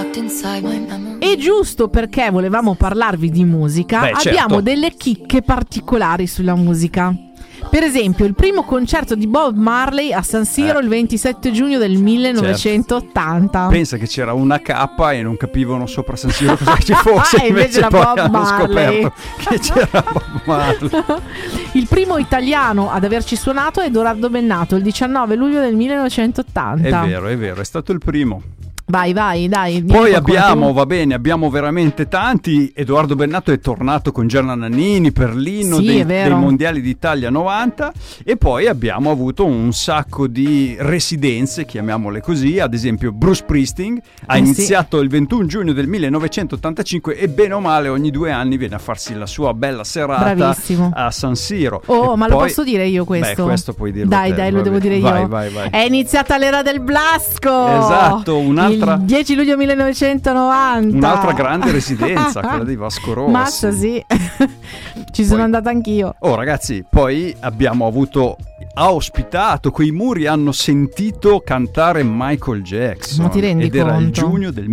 E giusto perché volevamo parlarvi di musica, abbiamo delle chicche particolari sulla musica. Per esempio, il primo concerto di Bob Marley a San Siro il 27 giugno del 1980. Certo. Pensa che c'era una K e non capivano sopra San Siro cosa ci fosse. Invece era poi Bob hanno Marley. scoperto che c'era Bob Marley. Il primo italiano ad averci suonato è Edoardo Bennato il 19 luglio del 1980. È vero, è stato il primo. Vai, dai. Poi abbiamo veramente tanti. Edoardo Bennato è tornato con Gianna Nannini per l'inno dei mondiali d'Italia 90. E poi abbiamo avuto un sacco di residenze, chiamiamole così. Ad esempio Bruce Springsteen ha iniziato il 21 giugno del 1985 e bene o male ogni 2 anni viene a farsi la sua bella serata. Bravissimo. A San Siro. Ma lo posso dire io questo? Questo puoi dirlo. Dai, lo devo dire io. Vai. È iniziata l'era del Blasco. Esatto, il 10 luglio 1990. Un'altra grande residenza, quella di Vasco Rossi. Mazza, sì. Ci sono andata anch'io. Ragazzi, poi abbiamo ha ospitato, quei muri hanno sentito cantare Michael Jackson. Ma ti rendi conto? Era il giugno del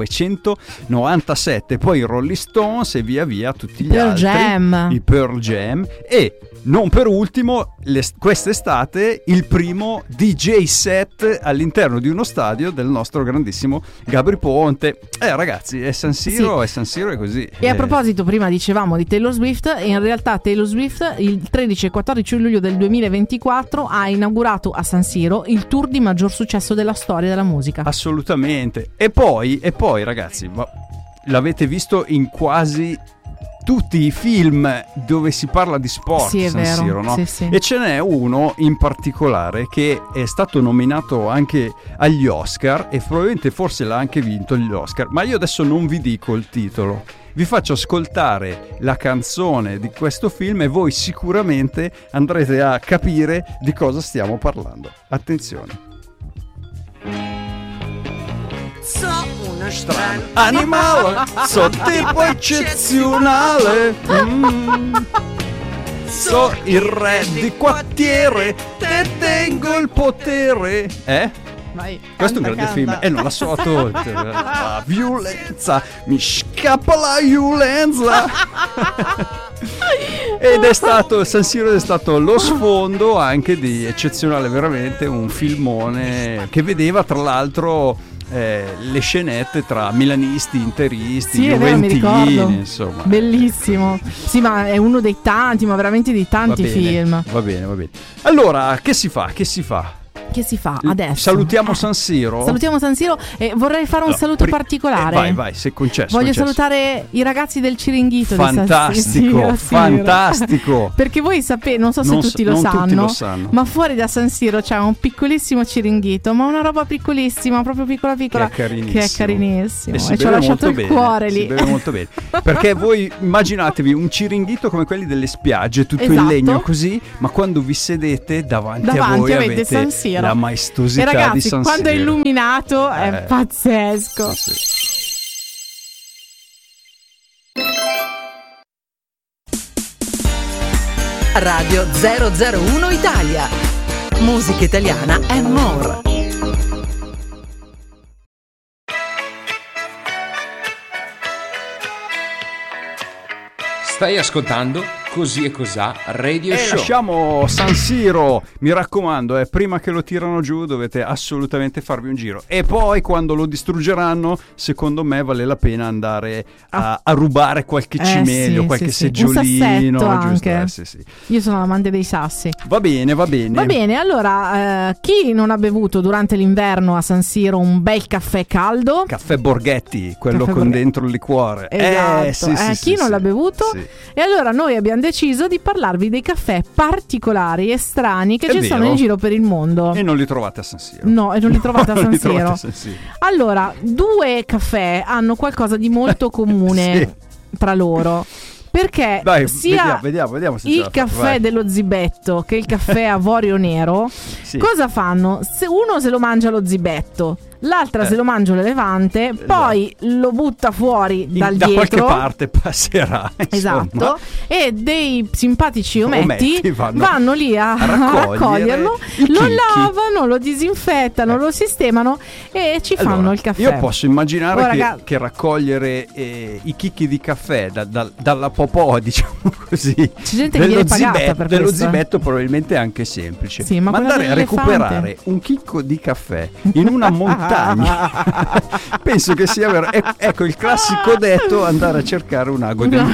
1997. Poi i Rolling Stones e via via tutti gli altri. I Pearl Jam. E non per ultimo, quest'estate il primo DJ set all'interno di uno stadio del nostro grandissimo Gabri Ponte. Ragazzi, è San Siro, sì. È così. E a proposito, prima dicevamo di Taylor Swift, e in realtà Taylor Swift il 13 e 14 luglio del 2024 ha inaugurato a San Siro il tour di maggior successo della storia della musica. Assolutamente. E poi ragazzi, l'avete visto in quasi tutti i film dove si parla di sport, sì, è San vero. Siro, no? Sì. E ce n'è uno in particolare che è stato nominato anche agli Oscar e probabilmente forse l'ha anche vinto gli Oscar, ma io adesso non vi dico il titolo, vi faccio ascoltare la canzone di questo film e voi sicuramente andrete a capire di cosa stiamo parlando. Attenzione. Uno strano animale, so tipo eccezionale. So il re di quartiere, te tengo il potere. Vai, questo è un grande film e non la so la violenza, mi scappa la violenza. Ed è stato San Siro, è stato lo sfondo anche di eccezionale, veramente un filmone che vedeva tra l'altro le scenette tra milanisti, interisti, juventini, insomma. Bellissimo. Sì, ma è uno dei tanti, ma veramente di tanti film. Va bene. Allora, che si fa? Che si fa adesso? Salutiamo San Siro. Salutiamo San Siro e vorrei fare un saluto particolare. Vai, se concesso. Voglio salutare i ragazzi del Ciringhito. Fantastico, fantastico. Perché voi sapete, non so se tutti lo sanno, ma fuori da San Siro c'è un piccolissimo Ciringhito, ma una roba piccolissima, proprio piccola, che è carinissimo. E ci ha lasciato il cuore lì. Si beve molto bene. Perché voi immaginatevi un Ciringhito come quelli delle spiagge, tutto in legno così, ma quando vi sedete davanti a voi avete San Siro, la maestosità e ragazzi, di San Siro. Quando è illuminato è pazzesco. Sì. Radio 001 Italia. Musica italiana and more. Stai ascoltando Così e Cosà Radio Show. Lasciamo San Siro, mi raccomando, prima che lo tirano giù dovete assolutamente farvi un giro. E poi quando lo distruggeranno, secondo me vale la pena andare a rubare qualche cimelio, qualche seggiolino. Un giusto? anche. Sì. Io sono amante dei sassi. Va bene. Va bene, allora, chi non ha bevuto durante l'inverno a San Siro un bel caffè caldo? Caffè Borghetti, quello con dentro il liquore. Esatto. Chi non l'ha bevuto? Sì. E allora noi abbiamo deciso di parlarvi dei caffè particolari e strani che ci sono in giro per il mondo. E non li trovate a San Siro. No, e non li trovate a San Siro. Siro. Allora, 2 caffè hanno qualcosa di molto comune tra loro. Perché vediamo se il caffè dello zibetto che il caffè avorio nero cosa fanno? Se uno se lo mangia lo zibetto, l'altra se lo mangia l'elefante, poi lo butta fuori dal da dietro. Da qualche parte passerà. Esatto. E dei simpatici ometti vanno lì a raccoglierlo, lo lavano, lo disinfettano, lo sistemano e ci fanno il caffè. Io posso immaginare che raccogliere i chicchi di caffè dalla popò, diciamo così, c'è gente che viene pagata per dello questo, zibetto probabilmente è anche semplice. Sì, ma andare a recuperare un chicco di caffè in una montagna penso che sia vero. Ecco il classico detto: andare a cercare un ago del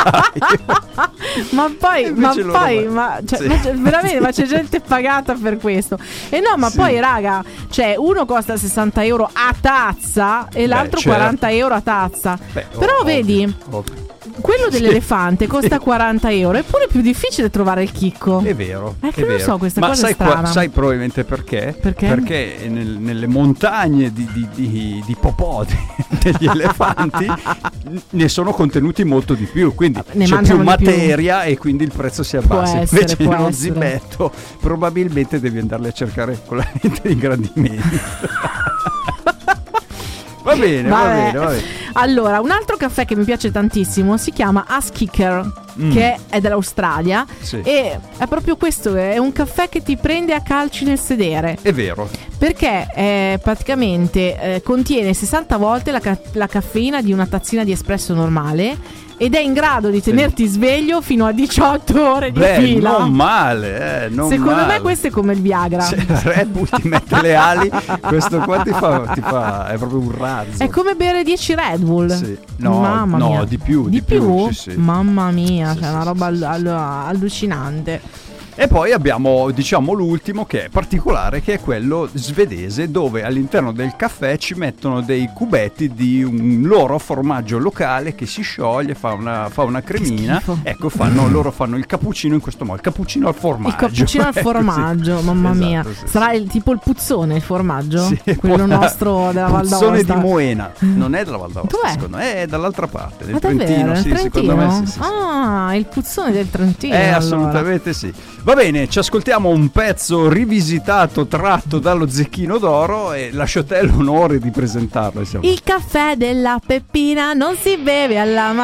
veramente, ma c'è gente pagata per questo. E no, ma poi raga, cioè uno costa 60 euro a tazza e l'altro 40 euro a tazza. Però vedi, quello dell'elefante costa 40 euro, eppure è più difficile trovare il chicco. È vero. È che non so, questa ma cosa è strana. Sai probabilmente perché? Perché nelle montagne di popò degli elefanti ne sono contenuti molto di più, quindi c'è più materia e quindi il prezzo si abbassa. Invece nello zibetto probabilmente devi andarli a cercare con la lente di ingrandimento. Va bene. Allora, un altro caffè che mi piace tantissimo si chiama Askicker, che è dell'Australia, e è proprio questo, è un caffè che ti prende a calci nel sedere. È vero. Perché praticamente contiene 60 volte la caffeina di una tazzina di espresso normale ed è in grado di tenerti sveglio fino a 18 ore di fila. Non male, Secondo me questo è come il Viagra. Se la Red Bull ti mette le ali, questo qua ti fa è proprio un razzo. È come bere 10 Red Bull. Sì. No, di più. Di più? Sì. Mamma mia, c'è una roba allucinante. E poi abbiamo, diciamo, l'ultimo che è particolare, che è quello svedese, dove all'interno del caffè ci mettono dei cubetti di un loro formaggio locale che si scioglie, fa una cremina. Ecco, loro fanno il cappuccino in questo modo, il cappuccino al formaggio. Il cappuccino al formaggio, mamma mia. Sì. Sarà tipo il puzzone, il formaggio? Sì, quello nostro della Val d'Aosta. Puzzone di Moena, non è della Val d'Aosta, secondo me è dall'altra parte, del Trentino. Sì, secondo me sì. Ah, il puzzone del Trentino. Assolutamente sì. Va bene, ci ascoltiamo un pezzo rivisitato, tratto dallo Zecchino d'Oro, e lascio a te l'onore di presentarlo. Il caffè della Peppina non si beve alla